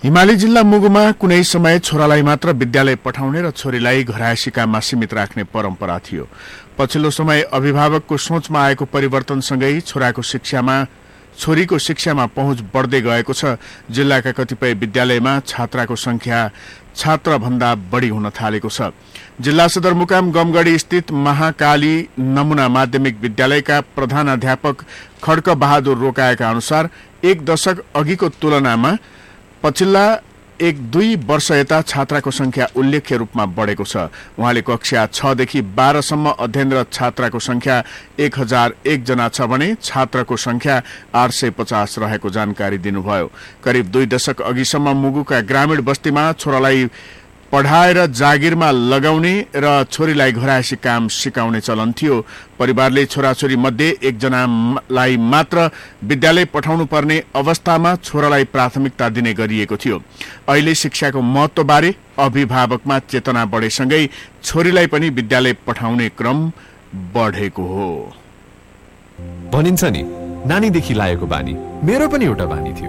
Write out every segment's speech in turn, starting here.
हिमाली जिल्ला मुगुमा कुनै समय छोरालाई मात्र विद्यालय पठाउने र छोरीलाई घरायसीकाममा सीमित राख्ने परम्परा थियो। पछिल्लो समय अभिभावकको सोचमा आएको परिवर्तनसँगै छोरीको शिक्षामा पहुँच बढ्दै गएको छ। जिल्लाका कतिपय विद्यालयमा छात्राको संख्या छात्रभन्दा बढी हुन थालेको छ। जिल्ला सदरमुकाम गमगढी स्थित महाकाली नमुना माध्यमिक विद्यालयका प्रधानाध्यापक खड्क बहादुर रोकाएका अनुसार 1 दशक अघिको तुलनामा पछिल्ला 1-2 वर्ष यता छात्राको संख्या उल्लेख्य रूपमा बढेको छ। उहाँले कक्षा 6 देखि 12 सम्म अध्ययनरत छात्राको संख्या 1001 जना छ भने छात्रको संख्या 850 रहेको जानकारी दिनुभयो। करिब 2 दशक अघिसम्म मुगुका ग्रामीण बस्तीमा छोरालाई पढाएर जागिरमा लगाउने र छोरीलाई घरायसी काम सिकाउने चलन थियो। परिवारले छोराछोरी मध्ये 1 जनालाई मात्र विद्यालय पठाउनु पर्ने अवस्थामा छोरालाई प्राथमिकता दिने गरिएको थियो। अहिले शिक्षाको महत्त्वबारे अभिभावकमा चेतना बढेसँगै छोरीलाई पनि विद्यालय पठाउने क्रम बढेको हो। भनिन्छ नि, नानीदेखि लागेको बानी मेरो पनि एउटा बानी थियो।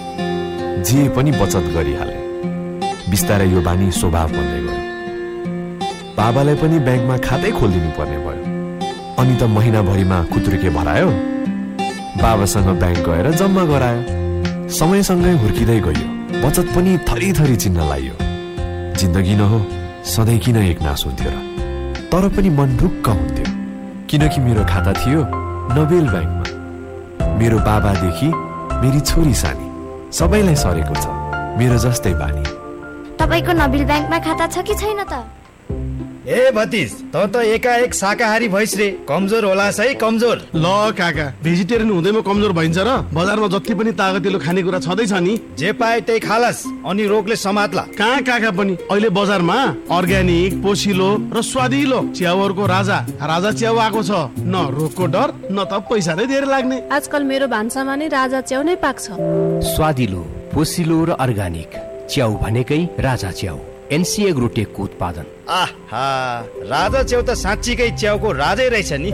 जे पनि बचत गरिहाले। बिस्तारै यो बानी स्वभाव बन्दै गयो। बाबालाई पनि ब्याङ्कमा खातै खोलिदिनु पर्ने भयो। अनि त महिनाभरिमा खुत्रुके भरायो, बाबासँग ब्याङ्क गएर जम्मा गरायो। समयसँगै हुर्किँदै गयो, बचत पनि थरी चिन्न लाग्यो। जिन्दगी न हो, सधैँ किन एकनास हुन्थ्यो र? तर पनि मन ढुक्क हुन्थ्यो, किनकि मेरो खाता थियो नोबेल ब्याङ्कमा। मेरो बाबादेखि मेरी छोरी सानी सबैलाई सरेको छ मेरो जस्तै बानी। तपाईको नोबेल ब्याङ्कमा खाता छ कि छैन त? ए भतिज, त एकाएक शाकाहारी भइस रे, कमजोर होलास है कमजोर। ल काका, भेजिटेरियन हुँदैमा कमजोर भइन्छ र? बजारमा जति पनि तागतिलो खानेकुरा छँदैछ नि, जे पाए त्यही खालास अनि रोगले समात्ला। कहाँ काका पनि अहिले बजारमा अर्ग्यानिक, पोसिलो र स्वादिलो च्याउहरूको राजा च्याउ आएको छ। न रोगको डर न त पैसा नै धेरै लाग्ने। आजकल मेरो भान्सामा नै राजा च्याउ नै पाक्छ। स्वादिलो, पोसिलो र अर्ग्यानिक च्याउ भनेकै राजा च्याउ, एनसी एग्रोटेकको उत्पादन। आहा, राजा च्याउ त साँच्चीकै च्याउको राजै रहेछ नि।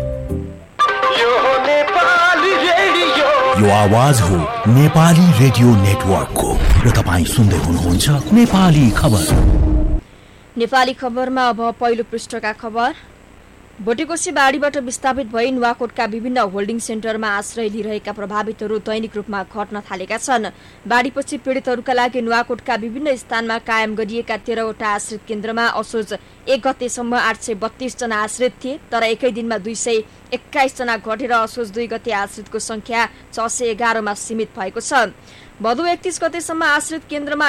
यो आवाज हो नेपाली रेडियो नेटवर्कको र तपाईँ सुन्दै हुनुहुन्छ नेपाली खबर। नेपाली खबरमा अब पहिलो पृष्ठका खबर। भोटेकोशी बाढीबाट विस्थापित भई नुवाकोटका विभिन्न होल्डिङ सेन्टरमा आश्रय लिइरहेका प्रभावितहरू दैनिक रूपमा घट्न थालेका छन्। बाढीपछि पीडितहरूका लागि नुवाकोटका विभिन्न स्थानमा कायम गरिएका 13वटा आश्रित केन्द्रमा असोज 1 गतेसम्म 832 जना आश्रित थिए, तर एकै दिनमा 221 जना घटेर असोज 2 गते आश्रितको संख्या 611 मा सीमित भएको छ। भदौ 31 गतेसम्म आश्रित केन्द्रमा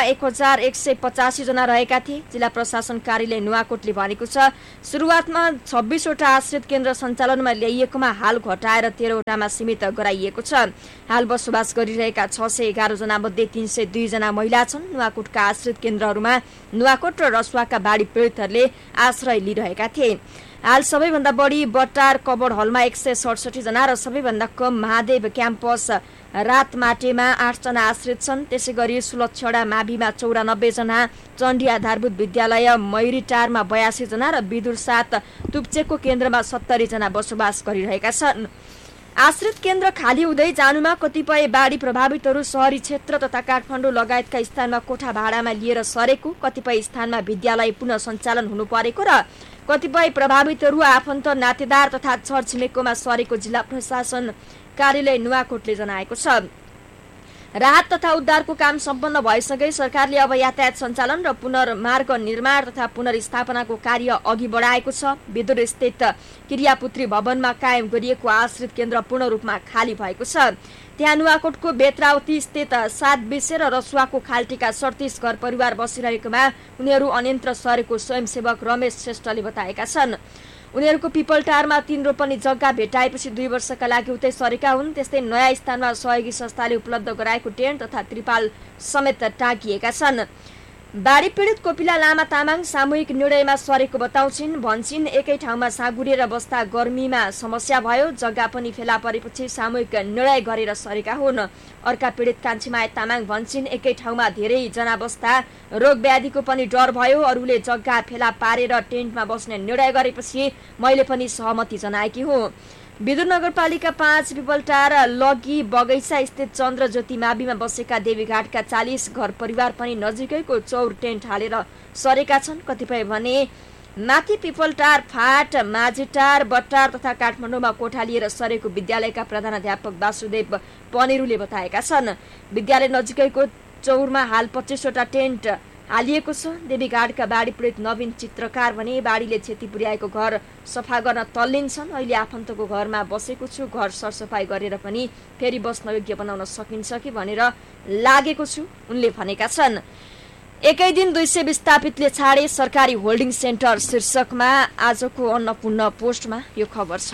1185 जना रहेका थिए। जिल्ला प्रशासन कार्यालय नुवाकोटले भनेको छ, सुरुवातमा 26 वटा आश्रित केन्द्र सञ्चालनमा ल्याइएकोमा हाल घटाएर 13 वटामा सीमित गराइएको छ। हाल बसोबास गरिरहेका 611 जना मध्ये 302 जना महिला छन्। नुवाकोटका आश्रित केन्द्रहरूमा नुवाकोट र रसुवाका बाढी पीडितहरूले आश्रय लिइरहेका थिए। हाल सबैभन्दा बढी बटार कबड हलमा 167 जना र सबैभन्दा कम महादेव क्याम्पस रातमाटेमा 8 जना आश्रित छन्। त्यसै गरी सुलक्षडा माविमा 94 जना, चण्डी आधारभूत विद्यालय मैरीटारमा 82 जना र विदुर 7 तुप्चेकको केन्द्रमा 70 जना बसोबास गरिरहेका छन्। आश्रित केन्द्र खाली हुँदै जानुमा कतिपय बाढी प्रभावितहरू शहरी क्षेत्र तथा काठमाडौँ लगायतका स्थानमा कोठा भाडामा लिएर सरेको, कतिपय स्थानमा विद्यालय पुनः सञ्चालन हुनु परेको र कतिपय प्रभावितहरू आफन्त नातेदार तथा छरछिमेकमा सरेको जिल्ला प्रशासन कार्यालय नुवाकोटले जनाएको छ। राहत तथा उद्धारको काम सम्पन्न भएसँगै सरकारले अब यातायात सञ्चालन र पुनर्मार्ग निर्माण तथा पुनर्स्थापनाको कार्य अघि बढाएको छ। विदुर स्थित क्रियापुत्री भवनमा कायम गरिएको आश्रित केन्द्र पूर्ण रूपमा खाली भएको छ। त्यहाँ नुवाकोटको बेत्रावती स्थित 7 विषय र रसुवाको खाल्टीका 37 घर परिवार बसिरहेकोमा उनीहरू अन्यन्त्र सरेको स्वयंसेवक रमेश श्रेष्ठले बताएका छन्। उनीहरूको पिपलटारमा 3 रोपनी जग्गा भेटाएपछि 2 वर्षका लागि उतै सरेका हुन्। त्यस्तै नयाँ स्थानमा सहयोगी संस्थाले उपलब्ध गराएको टेन्ट तथा त्रिपाल समेत टाँगिएका छन्। बाढी पीडित कोपिला लामा तामाङ सामूहिक निर्णयमा सरेको भन्छिन्। एकै ठाउँमा साँगुरिएर बस्दा गर्मीमा समस्या भयो, जग्गा पनि फेला परेपछि सामूहिक निर्णय गरेर सरेका हुन्। अर्का पीडित कान्छीमाया तामाङ भन्छिन्, एकै ठाउँमा धेरै जना बस्दा रोग व्याधिको पनि डर भयो। अरूले जग्गा फेला पारेर टेन्टमा बस्ने निर्णय गरेपछि मैले पनि सहमति जनाएकी हुँ। विदुर नगरपालिका 5 पिपलटार लगी बगैँचा स्थित चन्द्र ज्योति माविमा बसेका देवीघाटका 40 घर परिवार पनि नजिकैको चौर टेन्ट हालेर सरेका छन्। कतिपय भने माथि पिपलटार, फाट, माझीटार, बट्टार तथा काठमाडौँमा कोठा लिएर सरेको विद्यालयका प्रधानाध्यापक वासुदेव पनेरुले बताएका छन्। विद्यालय नजिकैको चौरमा हाल 25 वटा टेन्ट हालिएको छ। देवीघाटका बाढी पीडित नवीन चित्रकार भने बाढीले क्षति पुर्याएको घर सफा गर्न तल्लिन्छन्। अहिले आफन्तको घरमा बसेको छु, घर सरसफाई गरेर पनि फेरि बस्न योग्य बनाउन सकिन्छ कि भनेर लागेको छु उनले भनेका छन्। एकै दिन 200 विस्थापितले छाडे सरकारी होल्डिङ सेन्टर शीर्षकमा आजको अन्नपूर्ण पोस्टमा यो खबर छ।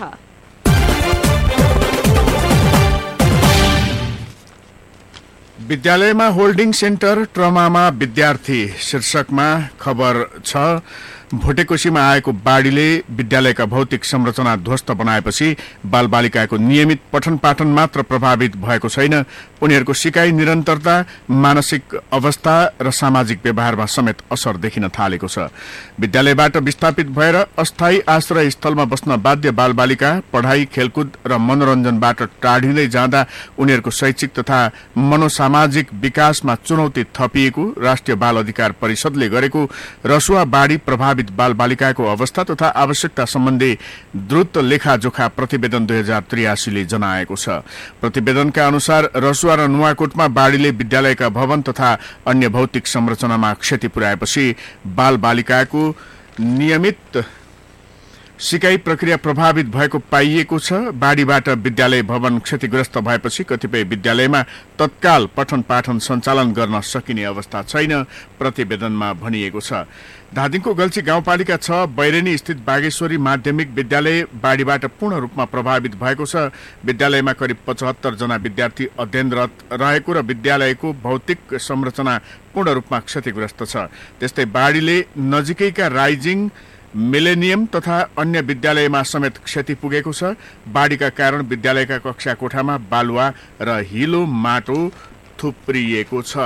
विद्यालयमा होल्डिङ सेन्टर, ट्रमामा विद्यार्थी शीर्षकमा खबर छ। भोटेकोसीमा आएको बाढीले विद्यालयका भौतिक संरचना ध्वस्त बनाएपछि बालबालिकाको नियमित पठन पाठन मात्र प्रभावित भएको छैन, उनीहरूको सिकाइ, निरन्तरता, मानसिक अवस्था र सामाजिक व्यवहारमा समेत असर देखिन थालेको छ। विद्यालयबाट विस्थापित भएर अस्थायी आश्रय स्थलमा बस्न बाध्य बालबालिका पढाइ, खेलकुद र मनोरञ्जनबाट टाढिँदै जाँदा उनीहरूको शैक्षिक तथा मनोसामाजिक विकासमा चुनौती थपिएको राष्ट्रिय बाल अधिकार परिषदले गरेको रसुवा बाढी प्रभावित बालबालिकाको अवस्था तथा आवश्यकता सम्बन्धी द्रुत लेखाजोखा प्रतिवेदन 2083 ले जनाएको छ। प्रतिवेदनका अनुसार रसुवा र नुवाकोटमा बाढीले विद्यालयका भवन तथा अन्य भौतिक संरचनामा क्षति पुर्याएपछि बालबालिकाको नियमित सिकाइ प्रक्रिया प्रभावित भएको पाइएको छ। बाढीबाट विद्यालय भवन क्षतिग्रस्त भएपछि कतिपय विद्यालयमा तत्काल पठन पाठन सञ्चालन गर्न सकिने अवस्था छैन, प्रतिवेदनमा भनिएको छ। धादिङको गल्छी गाउँपालिका 6 बैरेनी स्थित बागेश्वरी माध्यमिक विद्यालय बाढीबाट पूर्ण रूपमा प्रभावित भएको छ। विद्यालयमा करिब 75 जना विद्यार्थी अध्ययनरत रहेको र विद्यालयको भौतिक संरचना पूर्ण रूपमा क्षतिग्रस्त छ। त्यस्तै बाढीले नजिकैका राइजिङ, मिलेनियम तथा अन्य विद्यालयमा समेत क्षति पुगेको छ। बाढीका कारण विद्यालयका कक्षा कोठामा बालुवा र हिलो माटो थुप्रिएको छ।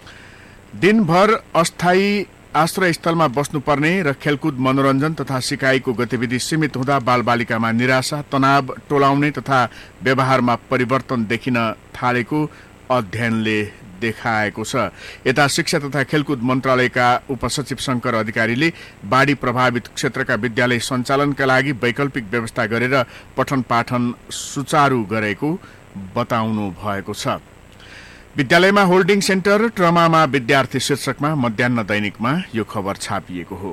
दिनभर अस्थायी आश्रय स्थलमा बस्नुपर्ने र खेलकुद, मनोरञ्जन तथा सिकाइको गतिविधि सीमित हुँदा बालबालिकामा निराशा, तनाव टोलाउने तथा व्यवहारमा परिवर्तन देखिन थालेको अध्ययनले देखाएको छ। यता शिक्षा तथा खेलकुद मन्त्रालयका उपसचिव शंकर अधिकारीले बाढी प्रभावित क्षेत्रका विद्यालय सञ्चालनका लागि वैकल्पिक व्यवस्था गरेर पठन पाठन सुचारू गरेको बताउनु भएको छ। विद्यालयमा होल्डिङ सेन्टर, ट्रमामा विद्यार्थी शीर्षकमा मध्याह्न दैनिकमा यो खबर छापिएको हो।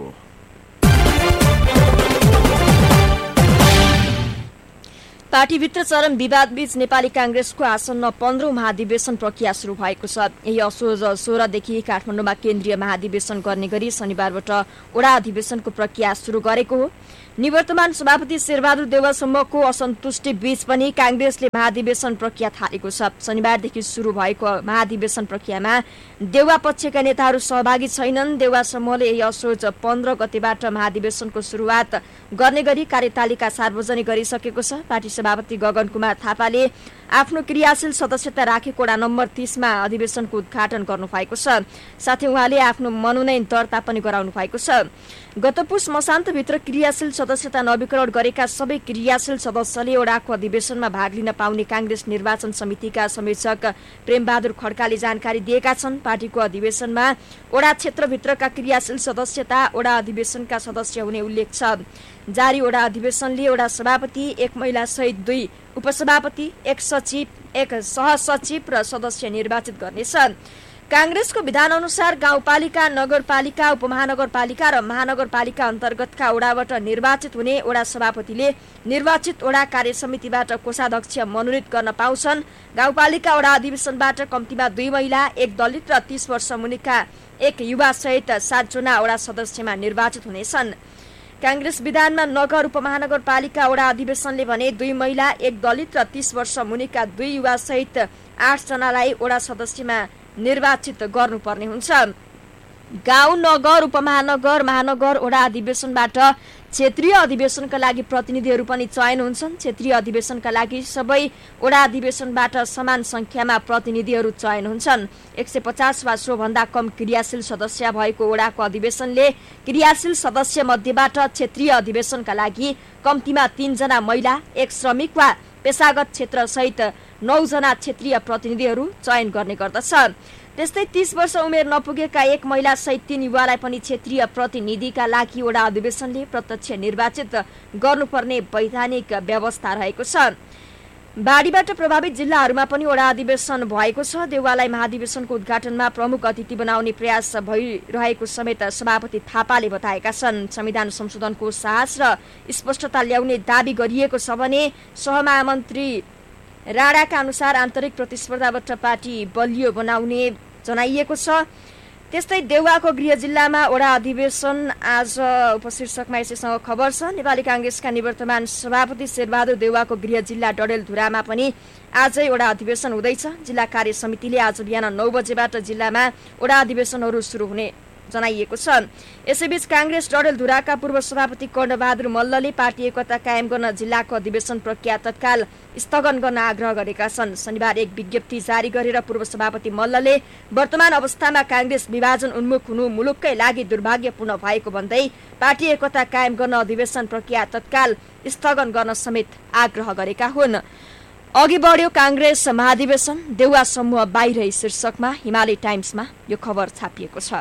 पार्टीभित्र चरम विवादबीच नेपाली कांग्रेसको आसन्न 15औं महाधिवेशन प्रक्रिया शुरू भएको छ। यही असोज 16 देखि काठमाडौँमा केन्द्रीय महाधिवेशन गर्ने गरी शनिबारबाट वडा अधिवेशनको प्रक्रिया शुरू गरेको हो। निवर्तमान सभापति शेरबहादुर देउवासम्मको असन्तुष्टि बीच पनि कांग्रेसले महाधिवेशन प्रक्रिया थालेको छ। शनिबारदेखि शुरू भएको महाधिवेशन प्रक्रियामा देउवा पक्षका नेताहरू सहभागी छैनन्। देउवा समूहले यही असोज 15 गतेबाट महाधिवेशनको शुरूआत गर्ने गरी कार्यतालिका सार्वजनिक गरिसकेको छ। पार्टी सभापति गगन कुमार थापाले आफ्नो क्रियाशील सदस्यता राखेको वडा नम्बर 30 मा अधिवेशनको उद्घाटन गर्नु भएको छ। साथै उहाँले आफ्नो मनोनयन दर्ता पनि गराउनु भएको छ। गत पुस मसान्तभित्र क्रियाशील सदस्यता नवीकरण गरेका सबै क्रियाशील सदस्यले वडाको अधिवेशनमा भाग लिन पाउने कांग्रेस निर्वाचन समितिका संयोजक प्रेमबहादुर खड्काले जानकारी दिएका छन्। पार्टीको अधिवेशनमा वडा क्षेत्रभित्रका क्रियाशील सदस्यता वडा अधिवेशनका सदस्य हुने उल्लेख छ। जारी वडा अधिवेशनले वडा सभापति, 1 महिला सहित 2 उपसभापति, 1 सचिव, 1 सहसचिव र सदस्य निर्वाचित गर्नेछ। कांग्रेसको विधान अनुसार गाउँपालिका, नगरपालिका, उपमहानगरपालिका र महानगरपालिका अन्तर्गतका वडाबाट निर्वाचित हुने वडा सभापतिले निर्वाचित वडा कार्यसमितिबाट कोषाध्यक्ष मनोनित गर्न पाउँछन्। गाउँपालिका वडा अधिवेशनबाट कम्तीमा 2 महिला, 1 दलित र 30 वर्ष मुनिका 1 युवा सहित 7 जना वडा सदस्यमा निर्वाचित हुनेछन्। कांग्रेस विधानमा नगर उपमहानगरपालिका वडा अधिवेशनले भने 2 महिला, 1 दलित र 30 वर्ष मुनिका 2 युवा सहित 8 जनालाई वडा सदस्यमा निर्वाचित गर्नुपर्ने हुन्छ। गाउँ, नगर, उपमहानगर, महानगर वडा अधिवेशनबाट क्षेत्रीय अधिवेशनका लागि प्रतिनिधिहरू पनि चयन हुन्छन्। क्षेत्रीय अधिवेशनका लागि सबै वडा अधिवेशनबाट समान संख्यामा प्रतिनिधिहरू चयन हुन्छन्। 150 वा सोभन्दा कम क्रियाशील सदस्य भएको वडाको अधिवेशनले क्रियाशील सदस्य मध्येबाट क्षेत्रीय अधिवेशनका लागि कम्तीमा 3 जना महिला, 1 श्रमिक वा पेशागत क्षेत्रसहित 9 जना क्षेत्रीय प्रतिनिधिहरू चयन गर्ने गर्दछ। त्यस्तै 30 वर्ष उमेर नपुगेका 1 महिला सहित 3 युवालाई पनि क्षेत्रीय प्रतिनिधिका लागि वडा अधिवेशनले प्रत्यक्ष निर्वाचित गर्नुपर्ने वैधानिक व्यवस्था रहेको छ। बाढीबाट प्रभावित जिल्लाहरूमा पनि वडा अधिवेशन भएको छ। देउवालाई महाधिवेशनको उद्घाटनमा प्रमुख अतिथि बनाउने प्रयास भइरहेको समेत सभापति थापाले बताएका छन्। संविधान संशोधनको साहस र स्पष्टता ल्याउने दाबी गरिएको छ भने सहमहामन्त्री राणाका अनुसार आन्तरिक प्रतिस्पर्धाबाट पार्टी बलियो बनाउने जनाइएको छ। त्यस्तै देउवाको गृह जिल्लामा वडा अधिवेशन आज उपशीर्षकमा यसैसँग खबर छ। नेपाली कांग्रेसका निवर्तमान सभापति शेरबहादुर देउवाको गृह जिल्ला डडेलधुरामा पनि आजै वडा अधिवेशन हुँदैछ। जिल्ला कार्य समितिले आज बिहान 9 बजेबाट जिल्लामा वडा अधिवेशनहरू सुरु हुने जनाइएको छ। यसैबीच कांग्रेस डडेलधुराका पूर्व सभापति कर्णबहादुर मल्लले पार्टी एकता कायम गर्न जिल्लाको अधिवेशन प्रक्रिया तत्काल स्थगन गर्न आग्रह गरेका छन्। शनिबार एक विज्ञप्ति जारी गरेर पूर्व सभापति मल्लले वर्तमान अवस्थामा कांग्रेस विभाजन उन्मुख हुनु मुलुककै लागि दुर्भाग्यपूर्ण भएको भन्दै पार्टी एकता कायम गर्न अधिवेशन प्रक्रिया तत्काल स्थगन गर्न समेत आग्रह गरेका हुन्। अघि बढ्यो कांग्रेस महाधिवेशन, देउवा समूह बाहिरै शीर्षकमा हिमालय टाइम्समा यो खबर छापिएको छ।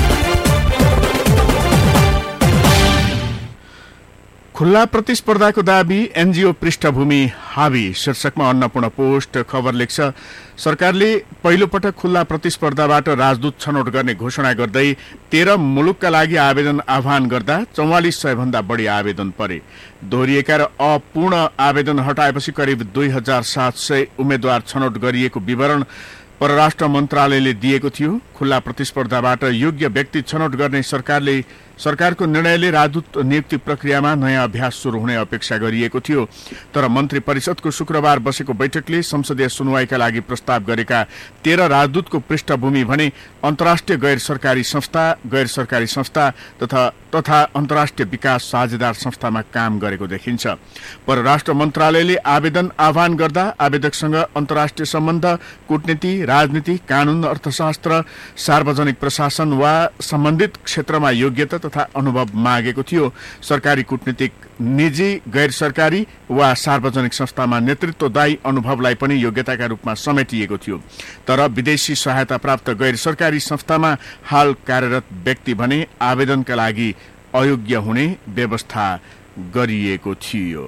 खुल्ला प्रतिस्पर्धाको दाबी, एनजीओ पृष्ठभूमि हावी शीर्षकमा अन्नपूर्ण पोस्ट खबर लेख्छ। सरकारले पहिलो पटक खुल्ला प्रतिस्पर्धाबाट राजदूत छनौट गर्ने घोषणा गर्दै 13 मुलुकका लागि आवेदन आह्वान गर्दा 4400 भन्दा बढी आवेदन परे। दोहोरिएका र अपूर्ण आवेदन हटाएपछि करिब 2700 उम्मेद्वार छनौट गरिएको विवरण परराष्ट्र मन्त्रालयले दिएको थियो। खुल्ला प्रतिस्पर्धाबाट योग्य व्यक्ति छनौट गर्ने सरकारको निर्णयले राजदूत नियुक्ति प्रक्रियामा नयाँ अभ्यास शुरू हुने अपेक्षा गरिएको थियो। तर मन्त्री परिषदको शुक्रबार बसेको बैठकले संसदीय सुनवाईका लागि प्रस्ताव गरेका 13 राजदूतको पृष्ठभूमि भने अन्तर्राष्ट्रिय गैर सरकारी संस्था तथा अन्तर्राष्ट्रिय विकास साझेदार संस्थामा काम गरेको देखिन्छ। परराष्ट्र मन्त्रालयले आवेदन आह्वान गर्दा आवेदकसँग अन्तर्राष्ट्रिय सम्बन्ध, कूटनीति, राजनीति, कानून, अर्थशास्त्र, सार्वजनिक प्रशासन वा सम्बन्धित क्षेत्रमा योग्यता तथा अनुभव मागेको थियो। सरकारी, कूटनीतिक, निजी, गैर सरकारी वा सार्वजनिक संस्थामा नेतृत्वदायी अनुभवलाई पनि योग्यताका रूपमा समेटिएको थियो। तर विदेशी सहायता प्राप्त गैर सरकारी संस्थामा हाल कार्यरत व्यक्ति भने आवेदनका लागि अयोग्य हुने व्यवस्था गरिएको थियो।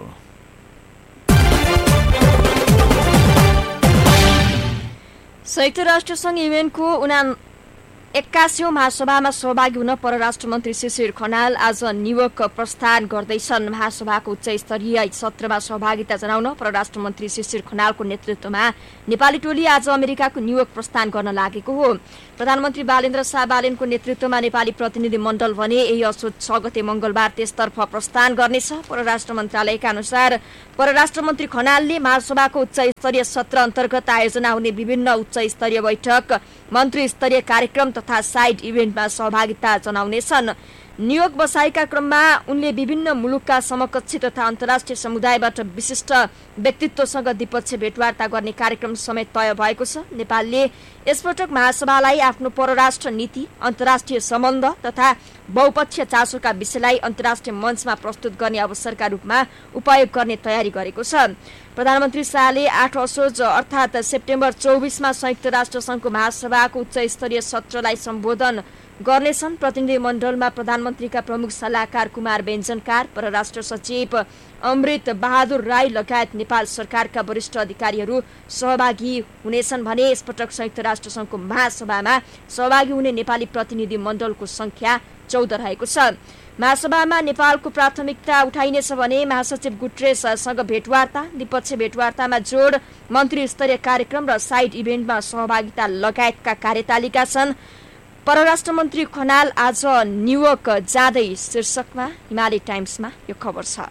संयुक्त राष्ट्र संघ युएनको 81औं महासभामा सहभागी हुन परराष्ट्र मन्त्री शिशिर खनाल आज न्युयोर्क प्रस्थान गर्दैछन्। महासभाको उच्च स्तरीय सत्रमा सहभागिता जनाउन परराष्ट्र मन्त्री शिशिर खनालको नेतृत्वमा नेपाली टोली आज अमेरिकाको न्युयोर्क प्रस्थान गर्न लागेको हो। प्रधानमन्त्री बालेन्द्र शाह बालेनको नेतृत्वमा नेपाली प्रतिनिधि मण्डल भने यही असोज 6 गते मंगलबार त्यसतर्फ प्रस्थान गर्नेछ। परराष्ट्र मन्त्रालयका अनुसार परराष्ट्र मन्त्री खनालले महासभाको उच्च स्तरीय सत्र अन्तर्गत आयोजना हुने विभिन्न उच्च स्तरीय बैठक, मन्त्री स्तरीय कार्यक्रम तथा साइड इभेन्टमा सहभागिता जनाउनेछन्। न्युयोर्क बसाइका क्रममा उनले विभिन्न मुलुकका समकक्षी तथा अन्तर्राष्ट्रिय समुदायबाट विशिष्ट व्यक्तित्वसँग द्विपक्षीय भेटवार्ता गर्ने कार्यक्रम समेत तय भएको छ। नेपालले यसपटक महासभालाई आफ्नो परराष्ट्र नीति, अन्तर्राष्ट्रिय सम्बन्ध तथा बहुपक्षीय चासोका विषयलाई अन्तर्राष्ट्रिय मञ्चमा प्रस्तुत गर्ने अवसरका रूपमा उपयोग गर्ने तयारी गरेको छ। प्रधानमन्त्री शाहले 8 असोज अर्थात् सेप्टेम्बर 24 मा संयुक्त राष्ट्र संघको महासभाको उच्च स्तरीय सत्रलाई सम्बोधन गर्नेछन्। प्रतिनिधि मण्डलमा प्रधानमन्त्रीका प्रमुख सल्लाहकार कुमार बेन्जनकार, परराष्ट्र सचिव अमृत बहादुर राई लगायत नेपाल सरकारका वरिष्ठ अधिकारीहरू सहभागी हुनेछन् भने यसपटक संयुक्त राष्ट्र संघको महासभामा सहभागी हुने नेपाली प्रतिनिधि मण्डलको संख्या 14 रहेको छ। महासभामा नेपालको प्राथमिकता उठाइनेछ भने महासचिव गुटरेससँग भेटवार्ता, द्विपक्षीय भेटवार्तामा जोड, मन्त्री स्तरीय कार्यक्रम र साइड इभेन्टमा सहभागिता लगायतका कार्यतालिका छन्। परराष्ट्र मन्त्री खनाल आज न्युयोर्क जाँदै शीर्षकमा हिमालय टाइम्समा यो खबर छ।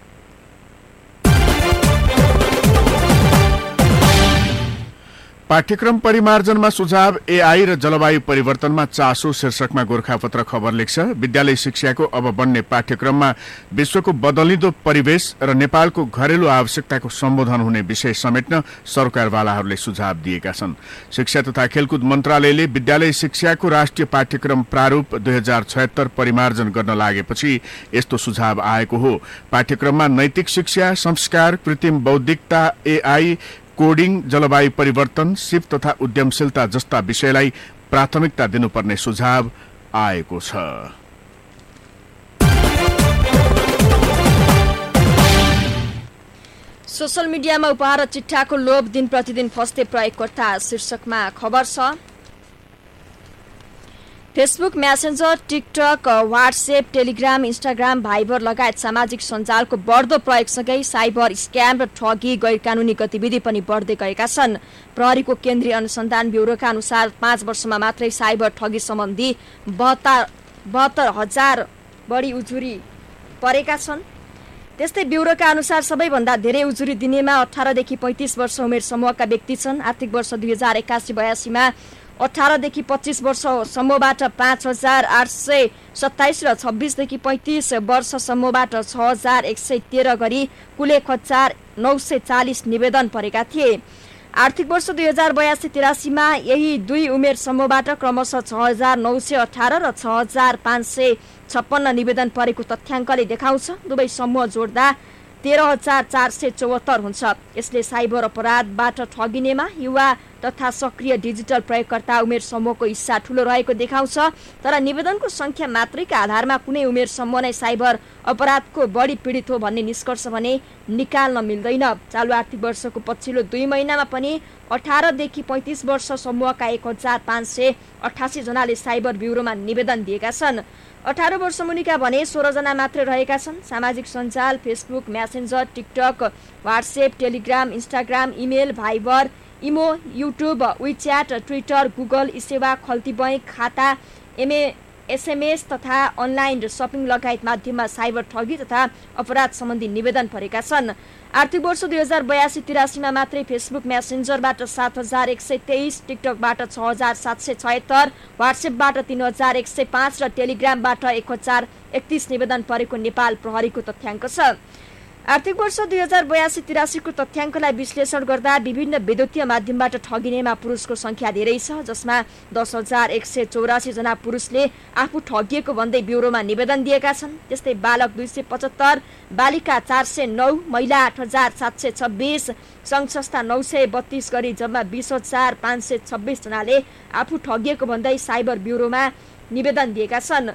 पाठ्यक्रम परिमार्जनमा सुझाव एआई र जलवायु परिवर्तनमा चासो शीर्षकमा गोरखापत्र खबर लेख्छ। विद्यालय शिक्षाको अब बन्ने पाठ्यक्रममा विश्वको बदलिँदो परिवेश र नेपालको घरेलु आवश्यकताको सम्बोधन हुने विषय समेट्न सरकारवालाहरूले सुझाव दिएका छन्। शिक्षा तथा खेलकुद मन्त्रालयले विद्यालय शिक्षाको राष्ट्रिय पाठ्यक्रम प्रारूप 2076 परिमार्जन गर्न लागेपछि यस्तो सुझाव आएको हो। पाठ्यक्रममा नैतिक शिक्षा, संस्कार, कृत्रिम बौद्धिकता, एआई, कोडिङ, जलवायु परिवर्तन, सिप तथा उद्यमशीलता जस्ता विषयलाई प्राथमिकता दिनुपर्ने सुझाव आएको छ। सोशल मिडियामा उपहार र चिट्ठाको लोभ दिन प्रतिदिन फस्ते प्रयोगकर्ता शीर्षकमा खबर छ। Facebook, Messenger, TikTok, WhatsApp, Telegram, Instagram, Viber लगायत सामाजिक सञ्जालको बढ्दो प्रयोगसँगै साइबर स्क्याम र ठगी गैरकानूनी गतिविधि पनि बढ्दै गएका छन्। प्रहरीको केन्द्रीय अनुसन्धान ब्युरोका अनुसार 5 वर्षमा मात्रै साइबर ठगी सम्बन्धी 72,000 बढी उजुरी परेका छन्। त्यस्तै ब्युरोका अनुसार सबैभन्दा धेरै उजुरी दिनेमा 18 देखि 35 वर्ष उमेर समूहका व्यक्ति छन्। आर्थिक वर्ष 2081-82 मा 18 देखि 25 वर्ष समूहबाट 5,827 र 26 देखि 35 वर्ष समूहबाट 6,113 गरी कुल 1,940 निवेदन परेका थिए। आर्थिक वर्ष 2082-83 मा यही दुई उमेर समूहबाट क्रमशः 6,918 र 6,556 निवेदन परेको तथ्याङ्कले देखाउँछ। दुवै समूह जोड्दा 13,474 हुन्छ। यसले साइबर अपराधबाट ठगिनेमा युवा तथा सक्रिय डिजिटल प्रयोगकर्ता उमेर समूहको हिस्सा ठूलो रहेको देखाउँछ। तर निवेदनको संख्या मात्रैका आधारमा कुनै उमेर समूह नै साइबर अपराधको बढी पीडित हो भन्ने निष्कर्ष भने निकाल्न मिल्दैन। चालु आर्थिक वर्षको पछिल्लो 2 महिनामा पनि 18 देखि 35 वर्ष समूहका 1,588 जनाले साइबर ब्युरोमा निवेदन दिएका छन्। 18 वर्ष मुनिका भने 16 जना मात्रै रहेका छन्। सामाजिक सञ्जाल Facebook, Messenger, TikTok, WhatsApp, Telegram, Instagram, email, Viber, इमो, युट्युब, विच्याट, ट्विटर, गुगल सेवा, खल्ती बैंक खाता, एसएमएस तथा अनलाइन सपिङ लगायत माध्यममा साइबर ठगी तथा अपराध सम्बन्धी निवेदन परेका छन्। आर्थिक वर्ष 2082-83 मा मात्रै फेसबुक म्यासेन्जरबाट 7,123, टिकटकबाट 6,776, व्हाट्सएपबाट 3,105 र टेलिग्रामबाट 1,031 निवेदन परेको नेपाल प्रहरीको तथ्याङ्क छ। आर्थिक वर्ष 2082-83 को तथ्याङ्कलाई विश्लेषण गर्दा विभिन्न विद्युतीय माध्यमबाट ठगिनेमा पुरुषको संख्या धेरै छ, जसमा 10,184 जना पुरुषले आफू ठगिएको भन्दै ब्युरोमा निवेदन दिएका छन्। त्यस्तै बालक 275, बालिका 409, महिला 8,726, संघ संस्था 932 गरी जम्मा 20,526 जनाले आफू ठगिएको भन्दै साइबर ब्युरोमा निवेदन दिएका छन्।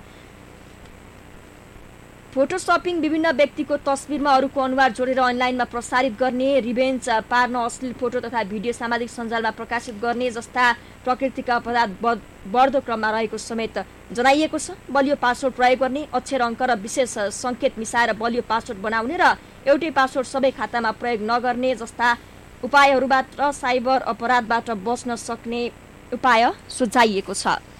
फोटोसपिङ, विभिन्न व्यक्तिको तस्बिरमा अरूको अनुहार जोडेर अनलाइनमा प्रसारित गर्ने, रिभेन्ज पार्न अश्लील फोटो तथा भिडियो सामाजिक सञ्जालमा प्रकाशित गर्ने जस्ता प्रकृतिका अपराध बढ्दो क्रममा रहेको समेत जनाइएको छ। बलियो पासवर्ड प्रयोग गर्ने, अक्षर अङ्क र विशेष सङ्केत मिसाएर बलियो पासवर्ड बनाउने र एउटै पासवर्ड सबै खातामा प्रयोग नगर्ने जस्ता उपायहरूबाट साइबर अपराधबाट बच्न सक्ने उपाय सुझाइएको छ।